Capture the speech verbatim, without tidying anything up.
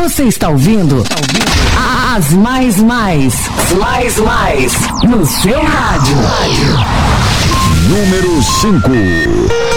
Você está ouvindo? As mais mais. Mais mais. No seu rádio. Número cinco.